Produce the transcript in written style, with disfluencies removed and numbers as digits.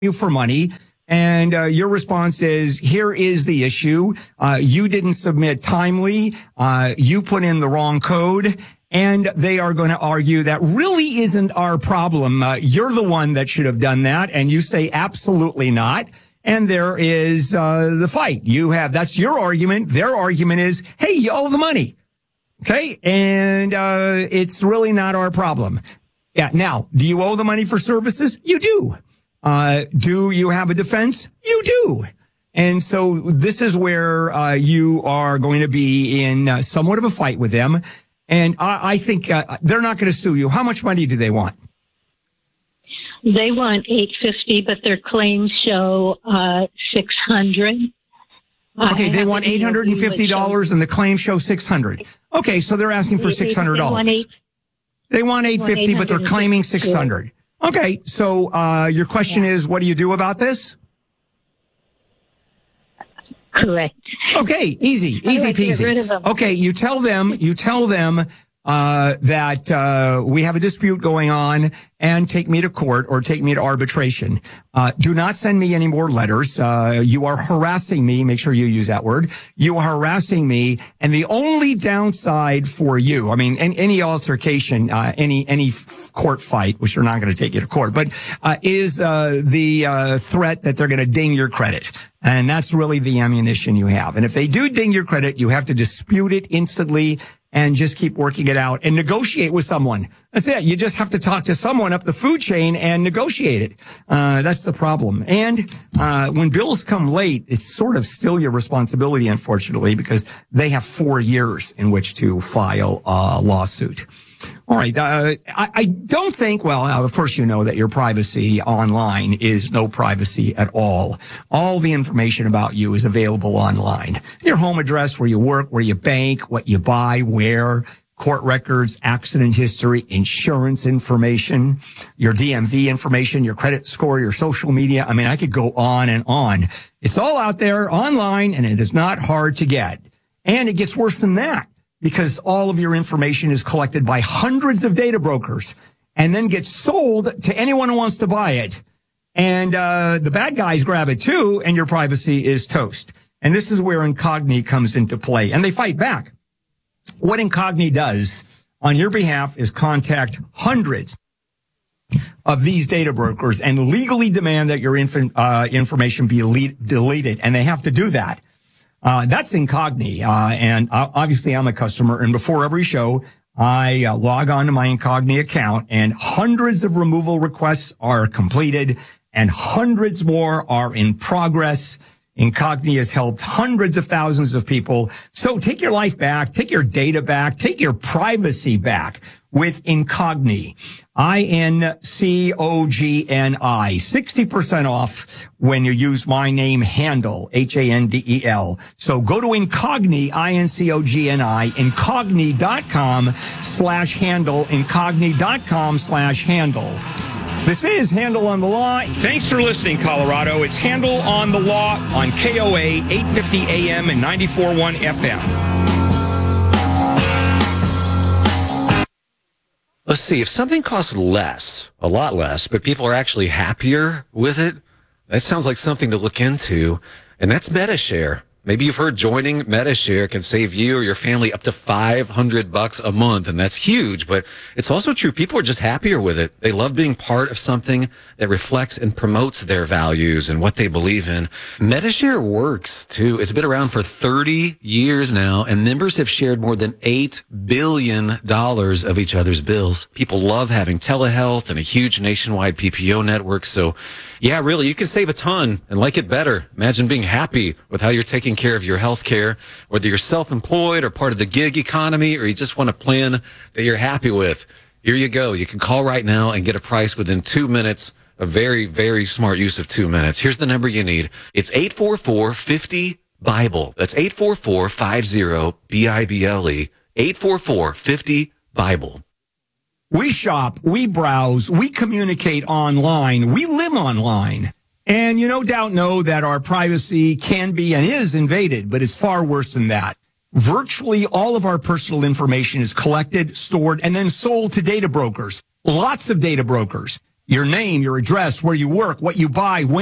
you for money. And your response is, here is the issue. You didn't submit timely. You put in the wrong code. And they are going to argue that really isn't our problem. You're the one that should have done that. And you say absolutely not. And there is the fight. That's your argument. Their argument is, hey, you owe the money. Okay. And it's really not our problem. Yeah. Now, do you owe the money for services? You do. Do you have a defense? You do. And so this is where you are going to be in somewhat of a fight with them. And I think they're not going to sue you. How much money do they want? They want $850, but their claims show $600. Okay, they want $850 and the claims show $600. Okay, so they're asking for $600. They want $850, but they're claiming $600. Okay, so your question is, what do you do about this? Correct. Okay, easy peasy. Okay, you tell them that we have a dispute going on and take me to court or take me to arbitration. Do not send me any more letters. You are harassing me. Make sure you use that word. You are harassing me. And the only downside for you, I mean, any altercation, any court fight, which are not going to take you to court, but is the threat that they're going to ding your credit. And that's really the ammunition you have. And if they do ding your credit, you have to dispute it instantly and just keep working it out and negotiate with someone. That's it. You just have to talk to someone up the food chain and negotiate it. That's the problem. And when bills come late, it's sort of still your responsibility, unfortunately, because they have 4 years in which to file a lawsuit. All right. I don't think, well, of course, you know that your privacy online is no privacy at all. All the information about you is available online. Your home address, where you work, where you bank, what you buy, where, court records, accident history, insurance information, your DMV information, your credit score, your social media. I mean, I could go on and on. It's all out there online, and it is not hard to get. And it gets worse than that, because all of your information is collected by hundreds of data brokers and then gets sold to anyone who wants to buy it. And the bad guys grab it too, and your privacy is toast. And this is where Incogni comes into play. And they fight back. What Incogni does on your behalf is contact hundreds of these data brokers and legally demand that your information be deleted. And they have to do that. That's Incogni. And obviously I'm a customer. And before every show, I log on to my Incogni account, and hundreds of removal requests are completed and hundreds more are in progress. Incogni has helped hundreds of thousands of people. So take your life back, take your data back, take your privacy back with Incogni. Incogni. 60% off when you use my name, Handel, Handel. So go to Incogni, Incogni, Incogni.com/Handel, Incogni.com/Handel. This is Handel on the Law. Thanks for listening, Colorado. It's Handel on the Law on KOA 850 AM and 94.1 FM. Let's see, if something costs less, a lot less, but people are actually happier with it, that sounds like something to look into, and that's MetaShare. Maybe you've heard joining MetaShare can save you or your family up to $500 a month, and that's huge, but it's also true. People are just happier with it. They love being part of something that reflects and promotes their values and what they believe in. MetaShare works, too. It's been around for 30 years now, and members have shared more than $8 billion of each other's bills. People love having telehealth and a huge nationwide PPO network, so yeah, really, you can save a ton and like it better. Imagine being happy with how you're taking care of your health care, whether you're self-employed or part of the gig economy, or you just want a plan that you're happy with. Here you go. You can call right now and get a price within 2 minutes. A very, very smart use of 2 minutes. Here's the number you need. It's 844-50-BIBLE. That's 844-50-BIBLE. 844-50-BIBLE. We shop, we browse, we communicate online, we live online. And you no doubt know that our privacy can be and is invaded, but it's far worse than that. Virtually all of our personal information is collected, stored, and then sold to data brokers. Lots of data brokers. your name, your address, where you work, what you buy, when